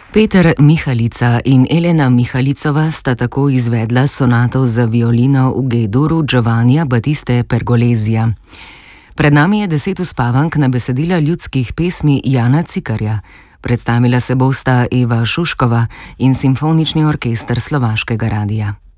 Peter Mihalica in Elena Mihalicova sta tako izvedla sonato za violino v G-duru Giovannija Battiste Pergolesija. Pred nami je 10 uspavank na besedila ljudskih pesmi Jana Cikarja. Predstavila se bosta Eva Šuškova in Simfonični orkester Slovaškega radia.